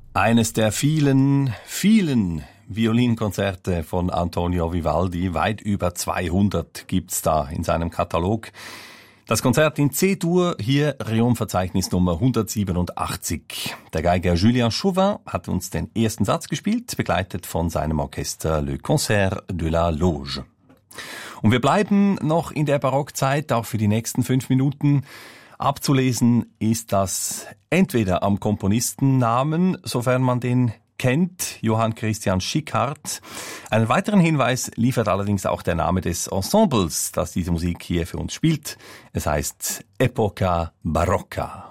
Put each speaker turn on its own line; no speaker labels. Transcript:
Eines der vielen Violinkonzerte von Antonio Vivaldi. Weit über 200 gibt's da in seinem Katalog. Das Konzert in C-Dur, hier Reom-Verzeichnis Nummer 187. Der Geiger Julien Chauvin hat uns den ersten Satz gespielt, begleitet von seinem Orchester Le Concert de la Loge. Und wir bleiben noch in der Barockzeit, auch für die nächsten 5 Minuten. Abzulesen ist das entweder am Komponistennamen, sofern man den kennt, Johann Christian Schickhardt. Einen weiteren Hinweis liefert allerdings auch der Name des Ensembles, das diese Musik hier für uns spielt. Es heißt Epoca Barocca.